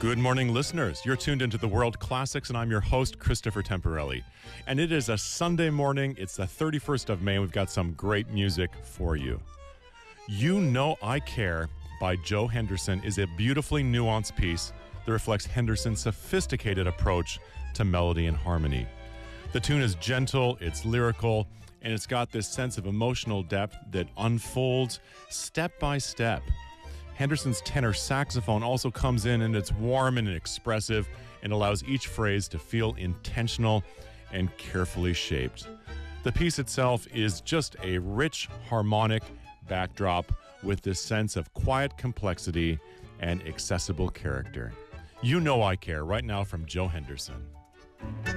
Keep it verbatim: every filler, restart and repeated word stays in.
Good morning, listeners. You're tuned into the World Classics, and I'm your host, Christopher Temporelli. And it is a Sunday morning. It's the thirty-first of May, and we've got some great music for you. You Know I Care by Joe Henderson is a beautifully nuanced piece that reflects Henderson's sophisticated approach to melody and harmony. The tune is gentle, it's lyrical, and it's got this sense of emotional depth that unfolds step by step. Henderson's tenor saxophone also comes in, and it's warm and expressive and allows each phrase to feel intentional and carefully shaped. The piece itself is just a rich harmonic backdrop with this sense of quiet complexity and accessible character. You Know I Care, right now from Joe Henderson.